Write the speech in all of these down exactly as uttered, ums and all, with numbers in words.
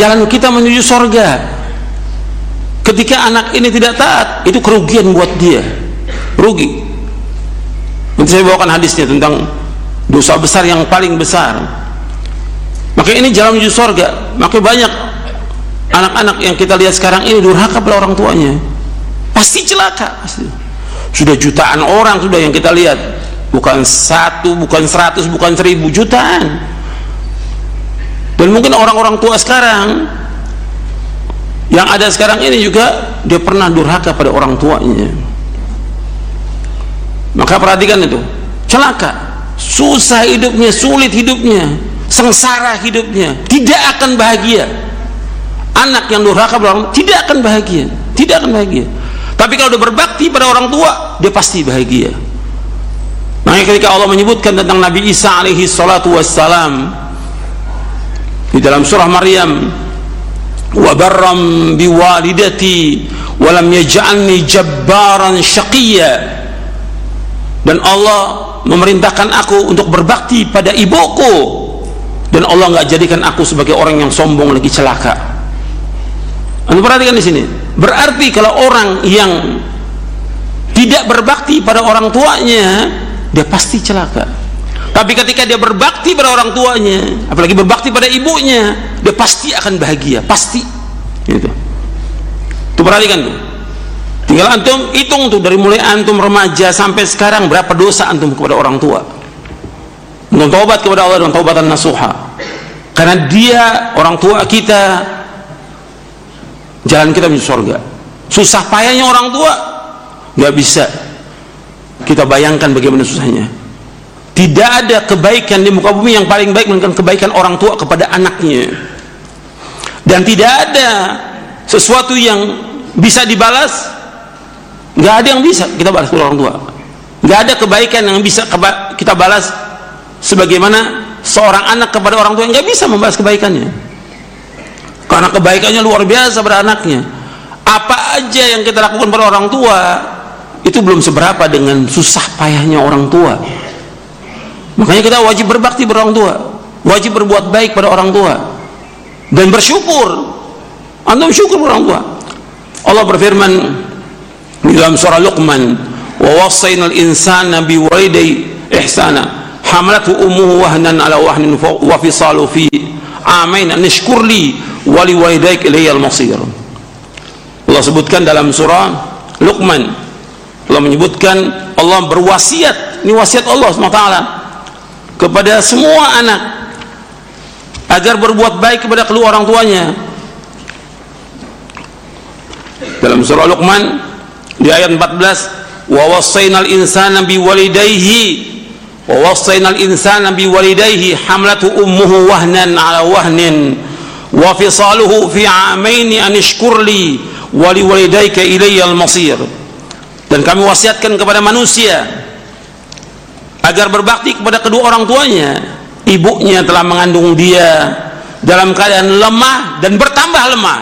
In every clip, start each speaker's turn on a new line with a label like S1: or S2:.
S1: jalan kita menuju surga. Ketika anak ini tidak taat, itu kerugian buat dia, rugi. Nanti saya bawakan hadisnya tentang dosa besar yang paling besar. Maka ini jalan menuju surga. Maka banyak anak-anak yang kita lihat sekarang ini durhaka pada orang tuanya, pasti celaka, pasti. Sudah jutaan orang sudah yang kita lihat, bukan satu, bukan seratus, bukan seribu, jutaan. Dan mungkin orang-orang tua sekarang yang ada sekarang ini juga dia pernah durhaka pada orang tuanya. Maka perhatikan itu, celaka, susah hidupnya, sulit hidupnya, sengsara hidupnya, tidak akan bahagia. Anak yang durhaka pada orang tidak akan bahagia, tidak akan bahagia. Tapi kalau dia berbakti pada orang tua, dia pasti bahagia. Makanya ketika Allah menyebutkan tentang Nabi Isa alaihi salatu wassalam di dalam surah Maryam, wa barram biwalidati wa lam yaj'alni jabbaran syaqiyya, dan Allah memerintahkan aku untuk berbakti pada ibuku, dan Allah enggak jadikan aku sebagai orang yang sombong lagi celaka. Anda perhatikan di sini, berarti kalau orang yang tidak berbakti pada orang tuanya, dia pasti celaka. Tapi ketika dia berbakti pada orang tuanya, apalagi berbakti pada ibunya, dia pasti akan bahagia, pasti. Gitu. Tuh perhatikan tuh. Tinggal antum hitung tuh dari mulai antum remaja sampai sekarang berapa dosa antum kepada orang tua. Antum taubat kepada Allah dengan taubatan nasuha. Karena dia orang tua kita, jalan kita menuju surga. Susah payahnya orang tua nggak bisa kita bayangkan bagaimana susahnya. Tidak ada kebaikan di muka bumi yang paling baik melainkan kebaikan orang tua kepada anaknya. Dan tidak ada sesuatu yang bisa dibalas, nggak ada yang bisa kita balas kepada orang tua. Nggak ada kebaikan yang bisa kita balas sebagaimana seorang anak kepada orang tua, nggak bisa membalas kebaikannya. Karena kebaikannya luar biasa pada anaknya. Apa aja yang kita lakukan pada orang tua itu belum seberapa dengan susah payahnya orang tua. Makanya kita wajib berbakti pada orang tua, wajib berbuat baik pada orang tua, dan bersyukur. Antum syukur pada orang tua. Allah berfirman di dalam surah Luqman, wa wassaynal insana biwalidayhi ihsana hamalathu ummuhu wahnan ala wahnin wa fisaluhu fi amain an nashkurli wa liwalidayka ilayal masir. Allah sebutkan dalam surah Luqman, Allah menyebutkan, Allah berwasiat, ini wasiat Allah subhanahu wa taala kepada semua anak agar berbuat baik kepada kedua orang tuanya. Dalam surah Luqman di ayat empat belas, wa wassaynal insana biwalidayhi wa wassaynal insana biwalidayhi hamlathu ummuhu wahnan ala wahnin wa fisaluhu fi amaini an ishkurli wa liwalidayka ilayyal masir. Dan kami wasiatkan kepada manusia agar berbakti kepada kedua orang tuanya. Ibunya telah mengandung dia dalam keadaan lemah dan bertambah lemah,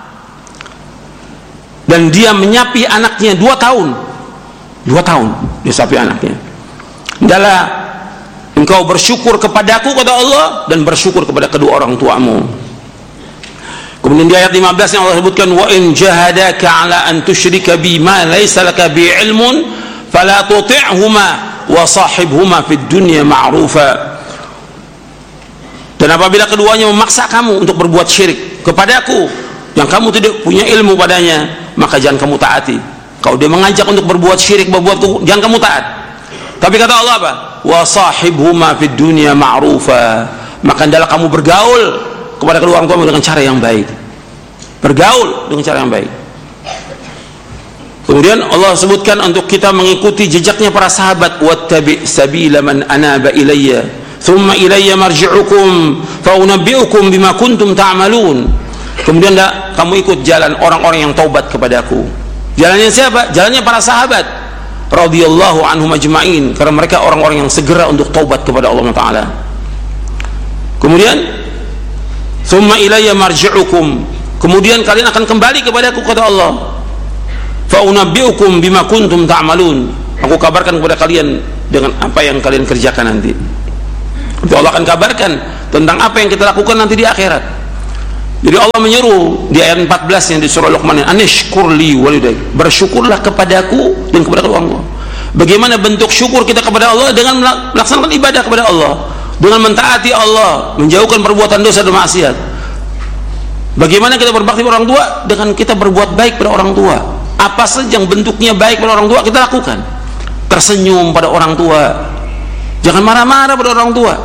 S1: dan dia menyapi anaknya dua tahun dua tahun dia sapi anaknya. Adalah engkau bersyukur kepadaku, kata Allah, dan bersyukur kepada kedua orang tuamu. Kemudian di ayat lima belas yang Allah sebutkan, wa in jahadaka ala an tusyrika bi ma laysa laka bi ilmun fala tuti'huma wa sahibhuma fid dunya ma'rufa. Dan apabila keduanya memaksa kamu untuk berbuat syirik kepadaku yang kamu tidak punya ilmu padanya, maka jangan kamu taati. Kalau dia mengajak untuk berbuat syirik, berbuat, jangan kamu taat. Tapi kata Allah apa? Wa sahibhuma fid dunya ma'rufa. Maka hendaklah kamu bergaul kepada kedua orang tuamu dengan cara yang baik. Bergaul dengan cara yang baik. Kemudian Allah sebutkan untuk kita mengikuti jejaknya para sahabat, wattabi' sabila man anaba ilayya thumma ilayya marji'ukum fa unabbi'ukum bima kuntum ta'malun. Kemudian dah, kamu ikut jalan orang-orang yang taubat kepadaku. Jalannya siapa? Jalannya para sahabat radhiyallahu anhum ajma'in, karena mereka orang-orang yang segera untuk taubat kepada Allah Taala. Kemudian thumma ilayya marji'ukum, kemudian kalian akan kembali kepadaku, kata Allah. Fa unabbi'ukum bima kuntum ta'malun, aku kabarkan kepada kalian dengan apa yang kalian kerjakan nanti. Allah akan kabarkan tentang apa yang kita lakukan nanti di akhirat. Jadi Allah menyuruh di ayat empat belas yang di surah Luqman, anishkurli walidaik, bersyukurlah kepadaku dan kepada orang tua. Bagaimana bentuk syukur kita kepada Allah? Dengan melaksanakan ibadah kepada Allah, dengan mentaati Allah, menjauhkan perbuatan dosa dan maksiat. Bagaimana kita berbakti pada orang tua? Dengan kita berbuat baik pada orang tua. Apa saja yang bentuknya baik pada orang tua kita lakukan. Tersenyum pada orang tua, jangan marah-marah pada orang tua,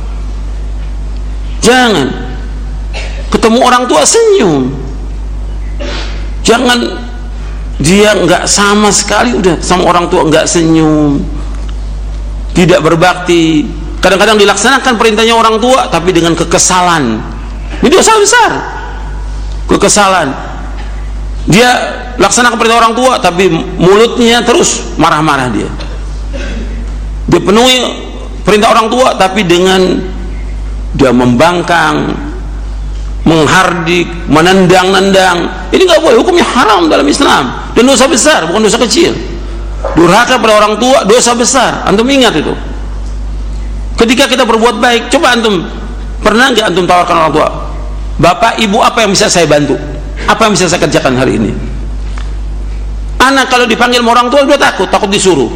S1: jangan ketemu orang tua senyum, jangan dia nggak sama sekali udah sama orang tua nggak senyum, tidak berbakti. Kadang-kadang dilaksanakan perintahnya orang tua tapi dengan kekesalan, ini dosa besar. Kekesalan, dia laksanakan perintah orang tua tapi mulutnya terus marah-marah, dia dia penuhi perintah orang tua tapi dengan dia membangkang, menghardik, menendang-nendang. Ini nggak boleh, hukumnya haram dalam Islam dan dosa besar, bukan dosa kecil. Durhaka pada orang tua dosa besar, antum ingat itu. Ketika kita berbuat baik, coba antum pernah nggak antum tawarkan orang tua, bapak ibu apa yang bisa saya bantu, apa yang bisa saya kerjakan hari ini? Anak kalau dipanggil sama orang tua dia takut, takut disuruh.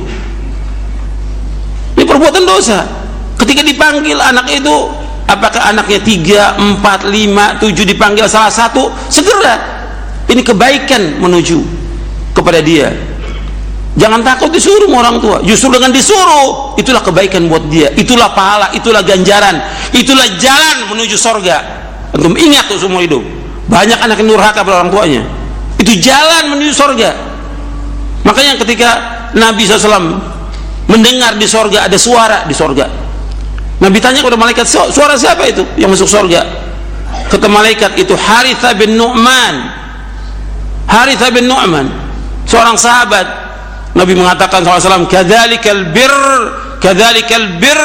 S1: Ini perbuatan dosa. Ketika dipanggil anak itu, apakah anaknya tiga, empat, lima, tujuh dipanggil salah satu, segera. Ini kebaikan menuju kepada dia. Jangan takut disuruh sama orang tua. Justru dengan disuruh, itulah kebaikan buat dia. Itulah pahala, itulah ganjaran, itulah jalan menuju sorga. Antum ingat tuh semua hidup. Banyak anak yang durhaka pada orang tuanya. Itu jalan menuju sorga. Makanya ketika Nabi shallallahu alaihi wasallam mendengar di sorga ada suara di sorga, Nabi tanya kepada malaikat, suara siapa itu yang masuk surga? Kata malaikat, itu Harithah bin Nu'man. Harithah bin Nu'man, seorang sahabat. Nabi mengatakan shallallahu alaihi wasallam, kadzalikal bir, kadzalikal bir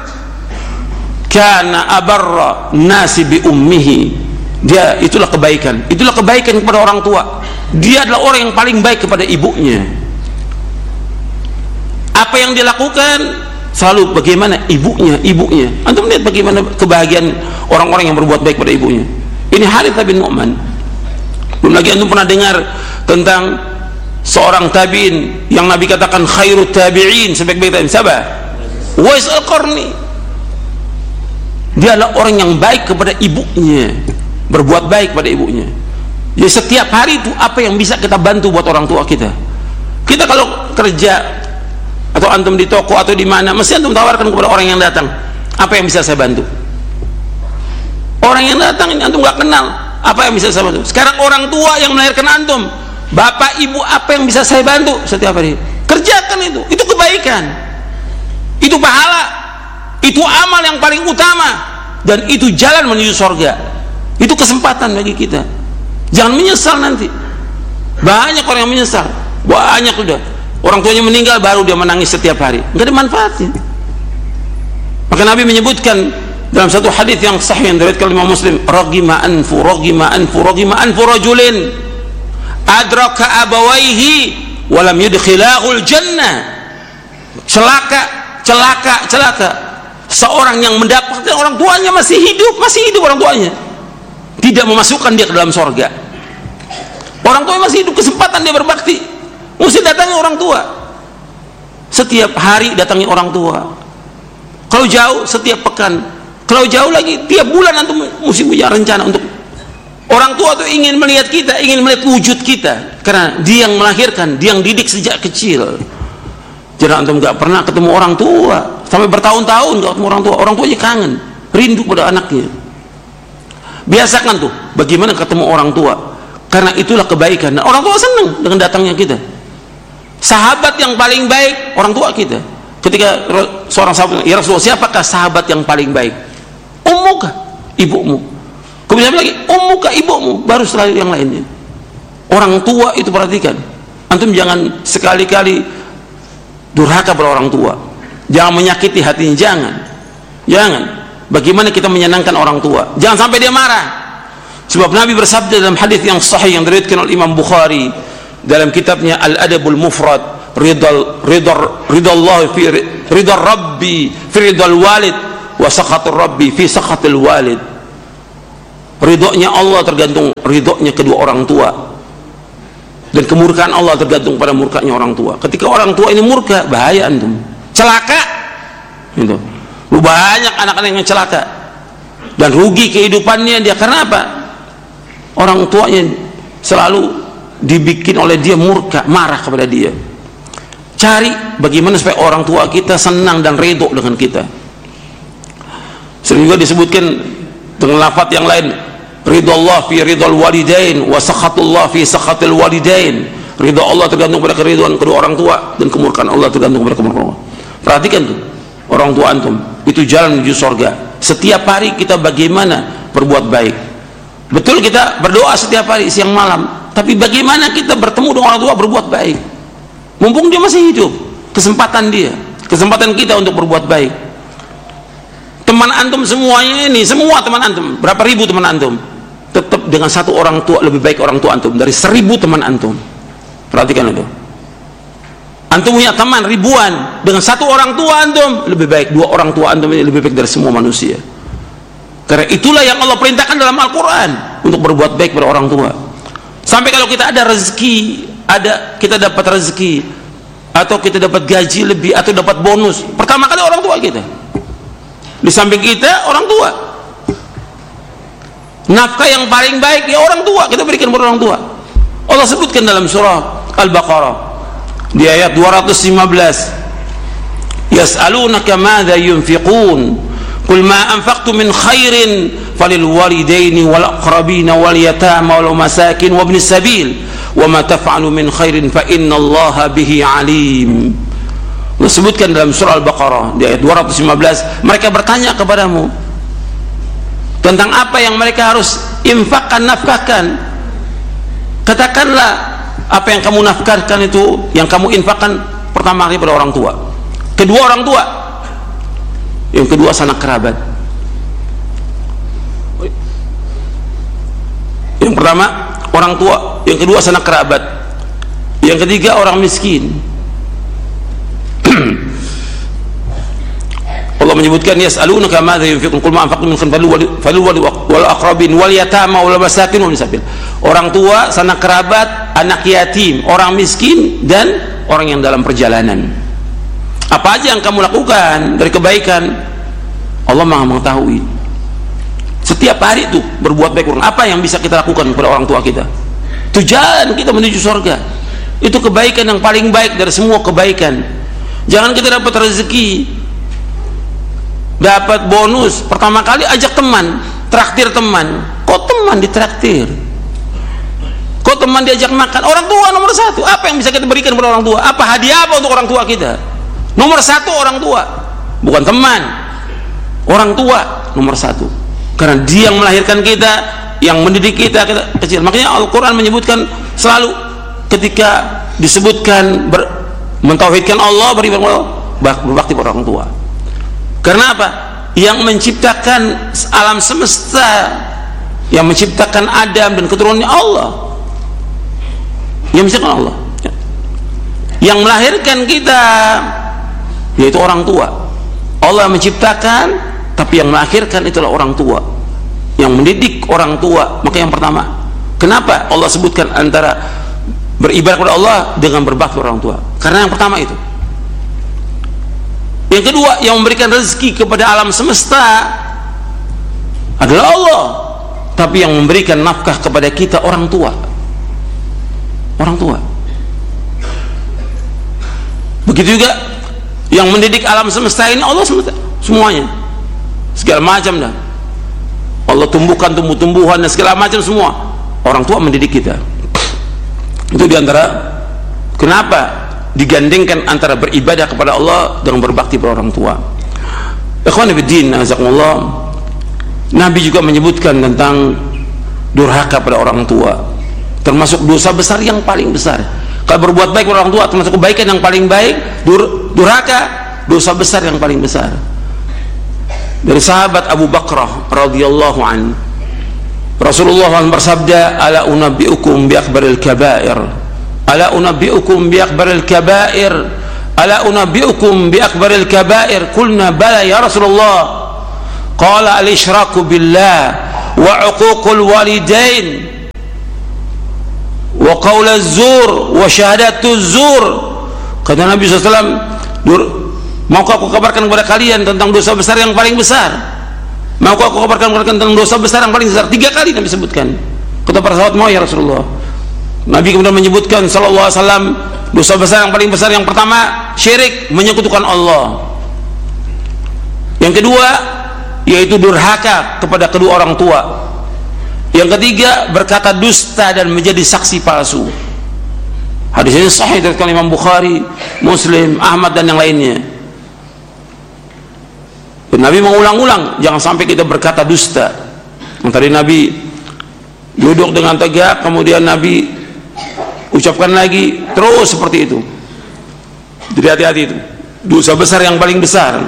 S1: kana abarra nasi bi ummihi. Dia itulah kebaikan, itulah kebaikan kepada orang tua. Dia adalah orang yang paling baik kepada ibunya. Apa yang dilakukan selalu bagaimana ibunya, ibunya. Antum lihat bagaimana kebahagiaan orang-orang yang berbuat baik pada ibunya. Ini Harithah bin Nu'man. Belum lagi antum pernah dengar tentang seorang tabi'in yang Nabi katakan khairut tabi'in, sebaik-baik tabi'in. Siapa? Uwais Al-Qarni. Dia adalah orang yang baik kepada ibunya, berbuat baik pada ibunya. Jadi setiap hari itu apa yang bisa kita bantu buat orang tua kita. Kita kalau kerja atau antum di toko atau di mana, mesti antum tawarkan kepada orang yang datang, apa yang bisa saya bantu? Orang yang datang ini antum nggak kenal, apa yang bisa saya bantu? Sekarang orang tua yang melahirkan antum, bapak ibu, apa yang bisa saya bantu setiap hari? Kerjakan itu, itu kebaikan, itu pahala, itu amal yang paling utama, dan itu jalan menuju surga. Itu kesempatan bagi kita. Jangan menyesal nanti. Banyak orang yang menyesal, banyak udah. Orang tuanya meninggal baru dia menangis setiap hari, nggak ada manfaatnya. Maka Nabi menyebutkan dalam satu hadis yang sahih yang diriwayatkan oleh Imam Muslim, ragima anfu ragima anfu ragima anfu rajulin adraka abawaihi wa lam yudkhilahul jannah. Celaka, celaka, celaka seorang yang mendapatkan orang tuanya masih hidup, masih hidup orang tuanya, tidak memasukkan dia ke dalam surga. Orang tuanya masih hidup, kesempatan dia berbakti, mesti datangi orang tua. Setiap hari datangi orang tua. Kalau jauh setiap pekan. Kalau jauh lagi tiap bulan antum mesti punya rencana untuk. Orang tua tuh ingin melihat kita, ingin melihat wujud kita, karena dia yang melahirkan, dia yang didik sejak kecil. Jadi antum nggak pernah ketemu orang tua sampai bertahun-tahun nggak ketemu orang tua. Orang tuanya kangen, rindu pada anaknya. Biasakan tuh bagaimana ketemu orang tua, karena itulah kebaikan. Dan orang tua senang dengan datangnya kita. Sahabat yang paling baik orang tua kita. Ketika seorang sahabat, ya Rasulullah, siapakah sahabat yang paling baik? Ummuka, ibumu. Kemudian lagi, ummuka, ibumu, baru setelah yang lainnya. Orang tua itu perhatikan. Antum jangan sekali-kali durhaka pada orang tua. Jangan menyakiti hatinya, jangan. Jangan. Bagaimana kita menyenangkan orang tua? Jangan sampai dia marah. Sebab Nabi bersabda dalam hadis yang sahih yang diriwayatkan oleh Imam Bukhari dalam kitabnya Al-Adabul Mufrad, ridal ridal ridallah fi ridal rabbi fi ridal walid wa sakhatul rabbi fi sakhatil walid. ridhonya Allah tergantung ridhonya kedua orang tua, dan kemurkaan Allah tergantung pada murkanya orang tua. Ketika orang tua ini murka, bahaya antum, celaka gitu. Lu banyak anak-anak yang celaka dan rugi kehidupannya dia. Karena apa? Orang tuanya selalu dibikin oleh dia murka, marah kepada dia. Cari bagaimana supaya orang tua kita senang dan ridho dengan kita. Sering juga disebutkan dengan lafaz yang lain, ridallah fi ridal walidain wa sakhatullah fi sakhatil walidain. Ridha Allah tergantung pada keridhaan kedua orang tua, dan kemurkaan Allah tergantung pada kemurkaan Allah. Perhatikan tuh, orang tua antum itu jalan menuju surga. Setiap hari kita bagaimana berbuat baik. Betul kita berdoa setiap hari siang malam, tapi bagaimana kita bertemu dengan orang tua berbuat baik? Mumpung dia masih hidup, kesempatan dia, kesempatan kita untuk berbuat baik. Teman antum semuanya ini, semua teman antum, berapa ribu teman antum, tetap dengan satu orang tua lebih baik orang tua antum dari seribu teman antum. Perhatikan itu. Antum punya teman ribuan, dengan satu orang tua antum lebih baik dua orang tua antum ini lebih baik dari semua manusia. Karena itulah yang Allah perintahkan dalam Al-Quran, untuk berbuat baik pada orang tua. Sampai kalau kita ada rezeki, ada kita dapat rezeki, atau kita dapat gaji lebih, atau dapat bonus, pertama kali orang tua kita. Di samping kita orang tua. Nafkah yang paling baik ya orang tua, kita berikan kepada orang tua. Allah sebutkan dalam surah Al-Baqarah di ayat dua ratus lima belas, yas'alunaka madza yunfiqun qul ma anfaqtum min khairin falil walidaini wal aqrabina wal yatama wal masakin wa ibnis sabil wa ma taf'alu min khairin fa innallaha bihi alim. Disebutkan dalam surah Al-Baqarah di ayat dua ratus lima belas, mereka bertanya kepadamu tentang apa yang mereka harus infakkan, nafkahkan. Katakanlah apa yang kamu nafkahkan itu, yang kamu infakkan pertama kali pada orang tua, kedua orang tua, yang kedua sanak kerabat. Yang pertama orang tua, yang kedua sanak kerabat, yang ketiga orang miskin. Allah menyebutkan yas'alunaka madza yunfiqun qul ma anfaqtum min khairin falil wal aqrabin wal yatama wal masakin wal sabil. Orang tua, sanak kerabat, anak yatim, orang miskin, dan orang yang dalam perjalanan. Apa aja yang kamu lakukan dari kebaikan, Allah Maha mengetahui. Setiap hari itu berbuat baik. Apa yang bisa kita lakukan kepada orang tua kita? Itu jalan kita menuju surga. Itu kebaikan yang paling baik dari semua kebaikan. Jangan kita dapat rezeki, dapat bonus, pertama kali ajak teman, traktir teman. Kok teman ditraktir? Kok teman diajak makan? Orang tua nomor satu. Apa yang bisa kita berikan kepada orang tua? Apa hadiah apa untuk orang tua kita? Nomor satu orang tua, bukan teman. Orang tua nomor satu, karena dia yang melahirkan kita, yang mendidik kita, kita kecil. Makanya Al-Quran menyebutkan selalu ketika disebutkan ber, mentauhidkan Allah, beribadah Allah, berbakti pada orang tua. Karena apa? Yang menciptakan alam semesta, yang menciptakan Adam dan keturunannya Allah, yang menciptakan Allah, yang melahirkan kita yaitu orang tua. Allah menciptakan, tapi yang melahirkan itulah orang tua, yang mendidik orang tua. Maka yang pertama, kenapa Allah sebutkan antara beribadah kepada Allah dengan berbakti orang tua? Karena yang pertama itu. Yang kedua, yang memberikan rezeki kepada alam semesta adalah Allah, tapi yang memberikan nafkah kepada kita orang tua. Orang tua. Begitu juga yang mendidik alam semesta ini Allah semesta, semuanya, segala macam dah. Allah tumbuhkan tumbuh-tumbuhan dan segala macam semua. Orang tua mendidik kita. Itu diantara kenapa digandengkan antara beribadah kepada Allah dengan berbakti pada orang tua. Ikhwan fillah, azakumullah. Nabi juga menyebutkan tentang durhaka pada orang tua, termasuk dosa besar yang paling besar. Kalau berbuat baik kepada orang tua termasuk kebaikan yang paling baik, dur, durhaka dosa besar yang paling besar. Dari sahabat Abu Bakrah radhiyallahu an, Rasulullah bersabda, ala unabbiukum bi akbaril kabair, ala unabbiukum bi akbaril kabair, ala unabbiukum bi akbaril kabair. Qulna bala ya Rasulullah. Qala al-isyraku billah wa uququl walidain wa qaulaz zur wa syahadatuz zur. Kata Nabi sallallahu alaihi wasallam, maukah aku kabarkan kepada kalian tentang dosa besar yang paling besar? Maukah aku kabarkan kepada kalian tentang dosa besar yang paling besar? Tiga kali Nabi sebutkan. Kata para sahabat, mau ya Rasulullah. Nabi kemudian menyebutkan sallallahu alaihi wasallam, dosa besar yang paling besar yang pertama syirik, menyekutukan Allah. Yang kedua yaitu durhaka kepada kedua orang tua. Yang ketiga berkata dusta dan menjadi saksi palsu. Hadis ini sahih dari Imam Bukhari, Muslim, Ahmad dan yang lainnya. Dan Nabi mengulang-ulang jangan sampai kita berkata dusta. Tadi Nabi duduk dengan tegak, kemudian Nabi ucapkan lagi terus seperti itu. Jadi hati-hati itu dosa besar yang paling besar.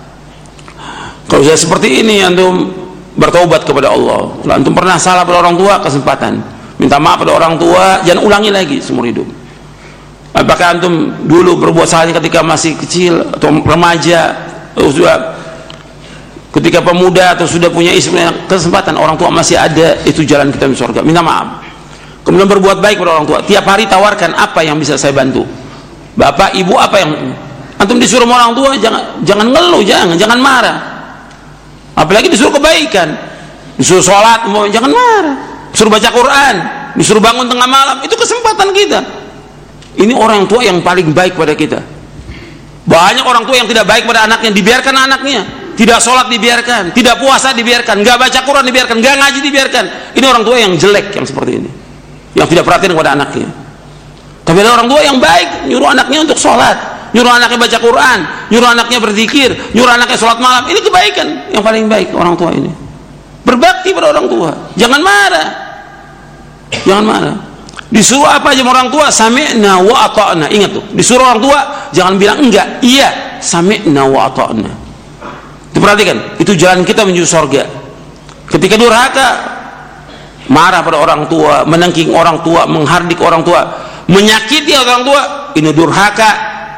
S1: Kalau saya seperti ini, antum bertaubat kepada Allah. Kalau antum pernah salah pada orang tua, kesempatan minta maaf pada orang tua, jangan ulangi lagi seumur hidup. Apakah antum dulu berbuat salahnya ketika masih kecil atau remaja, atau sudah ketika pemuda, atau sudah punya istri, kesempatan orang tua masih ada, itu jalan kita menuju surga. Minta maaf, kemudian berbuat baik pada orang tua. Tiap hari tawarkan apa yang bisa saya bantu. Bapak, ibu, apa yang antum disuruh sama orang tua, jangan jangan ngeluh, jangan jangan marah. Apalagi disuruh kebaikan, disuruh sholat, jangan marah. Disuruh baca Quran, disuruh bangun tengah malam, itu kesempatan kita. Ini orang tua yang paling baik pada kita. Banyak orang tua yang tidak baik pada anaknya, dibiarkan anaknya. Tidak sholat dibiarkan, tidak puasa dibiarkan, nggak baca Quran dibiarkan, nggak ngaji dibiarkan. Ini orang tua yang jelek yang seperti ini, yang tidak perhatian kepada anaknya. Tapi ada orang tua yang baik, nyuruh anaknya untuk sholat, nyuruh anaknya baca Quran, nyuruh anaknya berzikir, nyuruh anaknya sholat malam. Ini kebaikan yang paling baik orang tua ini. Berbakti pada orang tua, jangan marah, jangan marah. Disuruh apa aja orang tua, sami'na wa ata'na. Ingat tuh, disuruh orang tua jangan bilang enggak, iya, sami'na wa ata'na. Diperhatikan, itu jalan kita menuju surga. Ketika durhaka, marah pada orang tua, menengking orang tua, menghardik orang tua, menyakiti orang tua, ini durhaka,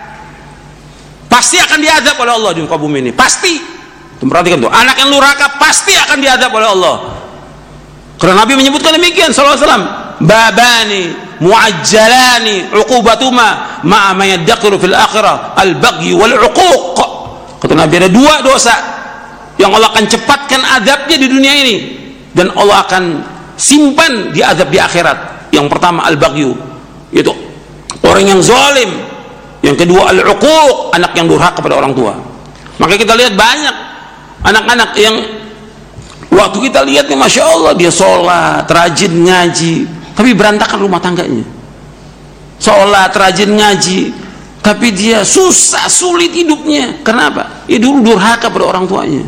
S1: pasti akan diazab oleh Allah di muka bumi ini, pasti. Perhatikan tuh, anak yang durhaka pasti akan diazab oleh Allah. Karena Nabi menyebutkan demikian sallallahu alaihi wasallam, babani muajjalani uqubatuma ma'a ma yadqiru fil akhirah al-baghy wal 'uquq. Kata Nabi, ada dua dosa yang Allah akan cepatkan azabnya di dunia ini dan Allah akan simpan di azab di akhirat. Yang pertama al-baghy, yaitu orang yang zalim. Yang kedua al-'uquq, anak yang durhaka kepada orang tua. Maka kita lihat banyak anak-anak yang waktu kita lihat nih, masya Allah, dia sholat, rajin ngaji, tapi berantakan rumah tangganya. Sholat, rajin ngaji, tapi dia susah, sulit hidupnya. Kenapa? Ya dulu durhaka pada orang tuanya,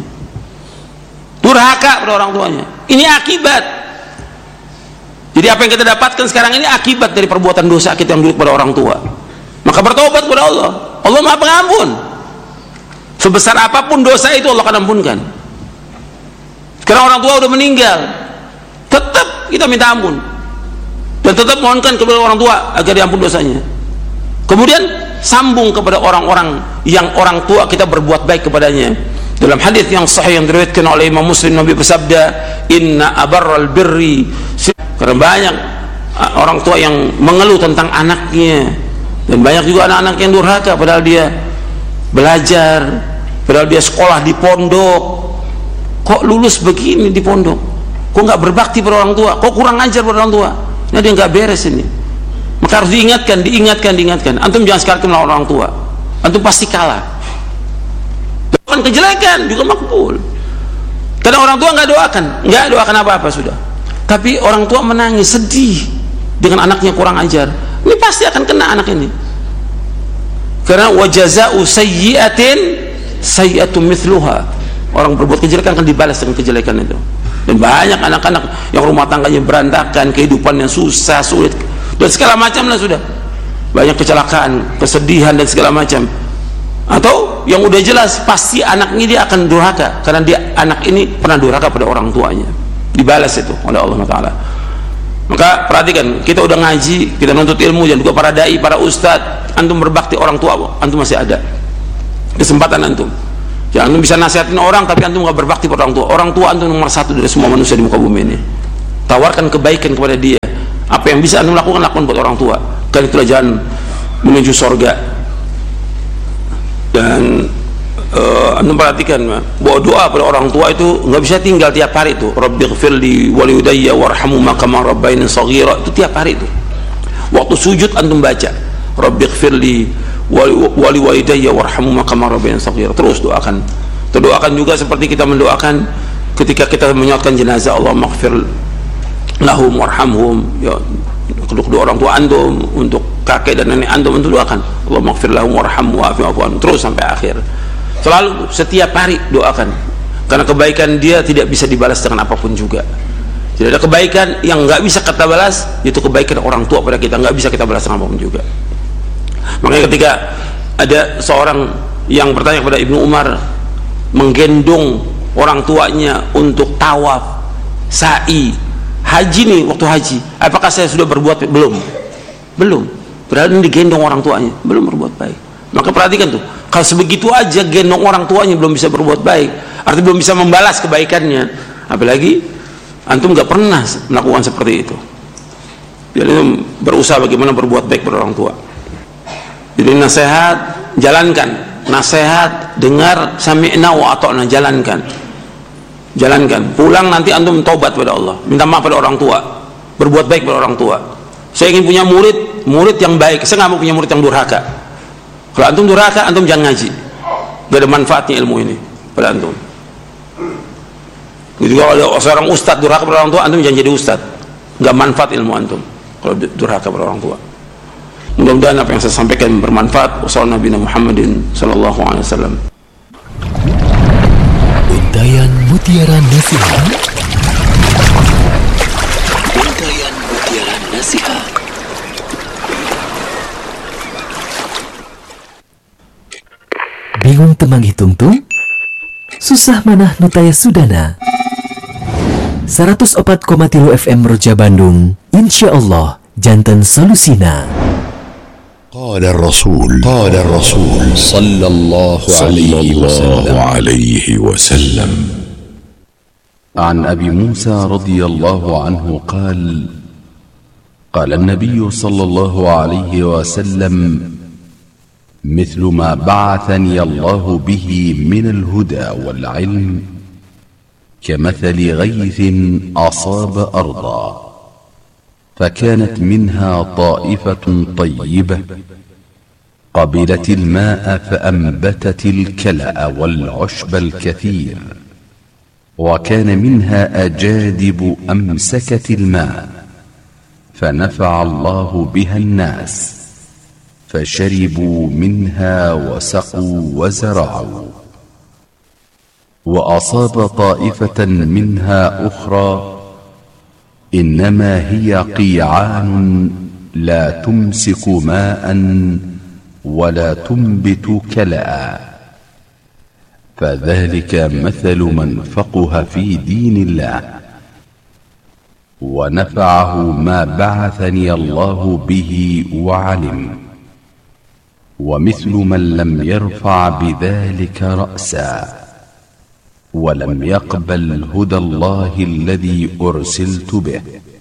S1: durhaka pada orang tuanya. Ini akibat. Jadi apa yang kita dapatkan sekarang ini akibat dari perbuatan dosa kita yang dulu pada orang tua. Maka bertobat kepada Allah. Allah Maha Pengampun. Sebesar apapun dosa itu Allah akan ampunkan. Sekarang orang tua udah meninggal, tetap kita minta ampun dan tetap mohonkan kepada orang tua agar diampun dosanya. Kemudian sambung kepada orang-orang yang orang tua kita berbuat baik kepadanya. Dalam hadis yang sahih yang diriwayatkan oleh Imam Muslim, Nabi bersabda, inna abarral birri. Karena banyak orang tua yang mengeluh tentang anaknya, dan banyak juga anak-anak yang durhaka padahal dia belajar, padahal dia sekolah di pondok. Kok lulus begini di pondok? Kok nggak berbakti pada orang tua? Kok kurang ajar pada orang tua? Nah, dia nggak beres ini. Maka harus diingatkan, diingatkan, diingatkan. Antum jangan sekali melawan orang tua. Antum pasti kalah. Doakan kejelekan juga makbul. Karena orang tua nggak doakan, nggak doakan apa-apa sudah. Tapi orang tua menangis, sedih dengan anaknya kurang ajar. Ini pasti akan kena anak ini. Karena wajaza'u sayyi'atin sayyi'atun mithluha. Orang berbuat kejelekan akan dibalas dengan kejelekan itu. Dan banyak anak-anak yang rumah tangganya berantakan, kehidupannya susah, sulit, dan segala macam lah sudah. Banyak kecelakaan, kesedihan dan segala macam. Atau yang udah jelas pasti anaknya dia akan durhaka karena dia anak ini pernah durhaka pada orang tuanya. Dibalas itu oleh Allah Taala. Maka perhatikan, kita udah ngaji, kita menuntut ilmu, dan juga para dai, para ustadz, antum berbakti orang tua, antum masih ada kesempatan antum. Jangan antum bisa nasihatin orang tapi antum nggak berbakti pada orang tua. Orang tua antum nomor satu dari semua manusia di muka bumi ini. Tawarkan kebaikan kepada dia. Apa yang bisa antum lakukan, lakukan buat orang tua. Karena itulah jalan menuju surga. Dan uh, antum perhatikan bahwa doa pada orang tua itu nggak bisa tinggal tiap hari itu. Rabbighfirli waliyudayya warhamhuma kama rabbayani shaghira, itu tiap hari itu. Waktu sujud antum baca Rabbighfirli wali walidayya warhamhuma kama rabbayani shaghira, terus doakan. Terdoakan juga seperti kita mendoakan ketika kita menyolatkan jenazah, Allahumma ighfir lahum warhamhum, ya, untuk kedua orang tua antum, untuk kakek dan nenek antum, untuk doakan Allahumma ighfir lahum warhamhum wa'fu anhum, terus sampai akhir. Selalu setiap hari doakan, karena kebaikan dia tidak bisa dibalas dengan apapun juga. Tidak ada kebaikan yang nggak bisa kita balas, itu kebaikan orang tua pada kita, nggak bisa kita balas dengan apapun juga. Makanya ketika ada seorang yang bertanya kepada Ibnu Umar, menggendong orang tuanya untuk tawaf, sa'i, haji nih, waktu haji, apakah saya sudah berbuat? Belum, belum. Berarti digendong orang tuanya, belum berbuat baik. Maka perhatikan tuh, kalau sebegitu aja gendong orang tuanya belum bisa berbuat baik, artinya belum bisa membalas kebaikannya, apalagi antum nggak pernah melakukan seperti itu. Jadi berusaha bagaimana berbuat baik pada orang tua. Jadi nasihat jalankan, nasihat dengar, sami'na wa ata'na, jalankan, jalankan. Pulang nanti antum taubat pada Allah, minta maaf pada orang tua, berbuat baik pada orang tua. Saya ingin punya murid, murid yang baik. Saya nggak mau punya murid yang durhaka. Kalau antum durhaka, antum jangan ngaji, gak ada manfaatnya ilmu ini pada antum. Juga kalau seorang ustadz durhaka pada orang tua, antum jangan jadi ustadz, gak manfaat ilmu antum kalau durhaka pada orang tua. Mudah-mudahan apa yang saya sampaikan bermanfaat. Wassalamualaikum Muhammadin sallallahu alaihi wasallam.
S2: Untayan Mutiara Nasihat. Untayan Mutiara Nasihat. Bingung temang hitung tuh? Susah manah nutaya sudana. seratus empat koma tiga F M Roja Bandung, insya Allah jantan solusina.
S3: قال الرسول قال الرسول صلى الله عليه وسلم عليه وسلم
S4: عن أبي موسى رضي الله عنه قال قال النبي صلى الله عليه وسلم مثل ما بعثني الله به من الهدى والعلم كمثل غيث أصاب أرضا فكانت منها طائفة طيبة قبلت الماء فأنبتت الكلأ والعشب الكثير وكان منها أجادب أمسكت الماء فنفع الله بها الناس فشربوا منها وسقوا وزرعوا وأصاب طائفة منها أخرى إنما هي قيعان لا تمسك ماء ولا تنبت كلأ فذلك مثل من فقه في دين الله ونفعه ما بعثني الله به وعلم ومثل من لم يرفع بذلك رأسا ولم يقبل هدى الله الذي أرسلت به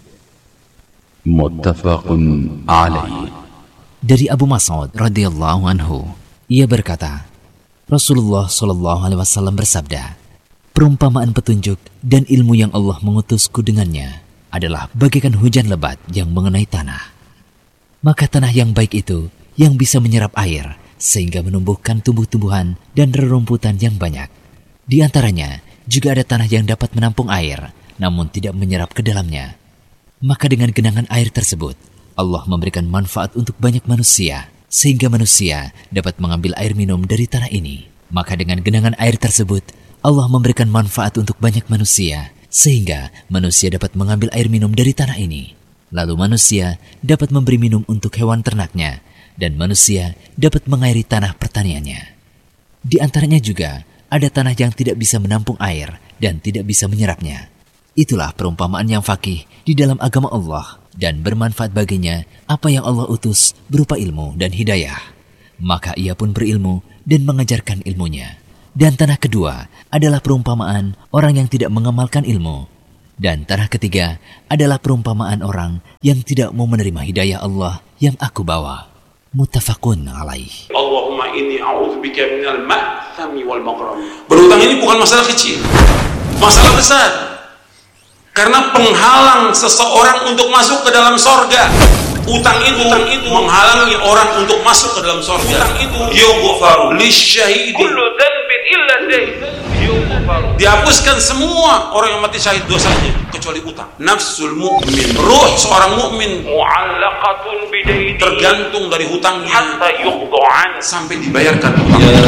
S4: متفق عليه.
S5: Dari Abu Mas'ud radhiyallahu anhu, ia berkata, Rasulullah shallallahu alaihi wasallam bersabda, perumpamaan petunjuk dan ilmu yang Allah mengutusku dengannya adalah bagaikan hujan lebat yang mengenai tanah. Maka tanah yang baik itu yang bisa menyerap air sehingga menumbuhkan tumbuh-tumbuhan dan rerumputan yang banyak. Di antaranya juga ada tanah yang dapat menampung air namun tidak menyerap ke dalamnya. Maka dengan genangan air tersebut Allah memberikan manfaat untuk banyak manusia sehingga manusia dapat mengambil air minum dari tanah ini. Maka dengan genangan air tersebut Allah memberikan manfaat untuk banyak manusia sehingga manusia dapat mengambil air minum dari tanah ini. Lalu manusia dapat memberi minum untuk hewan ternaknya dan manusia dapat mengairi tanah pertaniannya. Di antaranya juga ada tanah yang tidak bisa menampung air dan tidak bisa menyerapnya. Itulah perumpamaan yang faqih di dalam agama Allah dan bermanfaat baginya apa yang Allah utus berupa ilmu dan hidayah. Maka ia pun berilmu dan mengajarkan ilmunya. Dan tanah kedua adalah perumpamaan orang yang tidak mengamalkan ilmu. Dan tanah ketiga adalah perumpamaan orang yang tidak mau menerima hidayah Allah yang aku bawa. Muttafaqun alaih.
S1: Allahumma inni a'udzubika minal ma'thami wal maghram. Berhutang ini bukan masalah kecil, masalah besar. Karena penghalang seseorang untuk masuk ke dalam sorga. Utang itu, utang itu menghalangi orang untuk masuk ke dalam sorga. Utang itu yughfaru lisyahidi kullu dhanbin illa dayn. Dihapuskan semua orang yang mati syahid dosanya kecuali utang. Nafsul mu'min, ruh seorang mukmin mu'allaqatun bidaini, tergantung dari hutangnya hatta yuqda'an, sampai dibayarkan.